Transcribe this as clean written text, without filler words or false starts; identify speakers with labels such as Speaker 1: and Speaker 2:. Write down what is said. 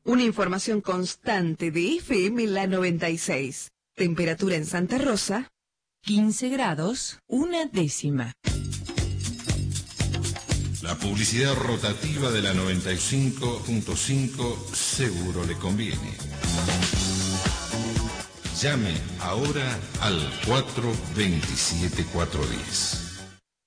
Speaker 1: Una información constante de FM La 96. Temperatura en Santa Rosa,
Speaker 2: 15 grados, 1/10.
Speaker 3: La publicidad rotativa de la 95.5 seguro le conviene. Llame ahora al 427-410.